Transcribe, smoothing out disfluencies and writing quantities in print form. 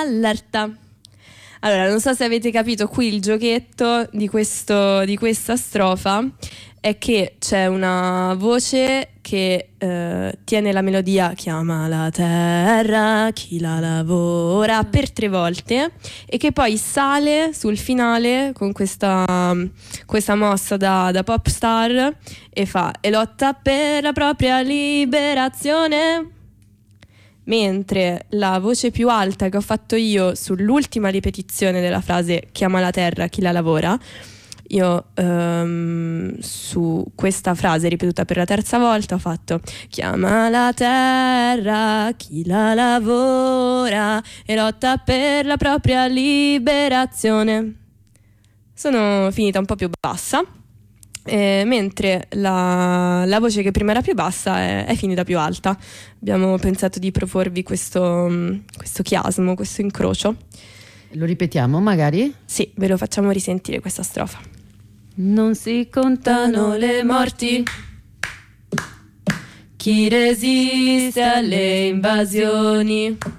allerta. Allora, non so se avete capito, qui il giochetto di questa strofa è che c'è una voce che tiene la melodia chiama la terra chi la lavora per 3 volte e che poi sale sul finale con questa mossa da pop star e fa e lotta per la propria liberazione. Mentre la voce più alta che ho fatto io sull'ultima ripetizione della frase chiama la terra chi la lavora, io su questa frase ripetuta per la 3ª volta ho fatto chiama la terra chi la lavora e lotta per la propria liberazione. Sono finita un po' più bassa. Mentre la voce che prima era più bassa è finita più alta. Abbiamo pensato di proporvi questo chiasmo, questo incrocio. Lo ripetiamo magari? Sì, ve lo facciamo risentire questa strofa. Non si contano le morti, chi resiste alle invasioni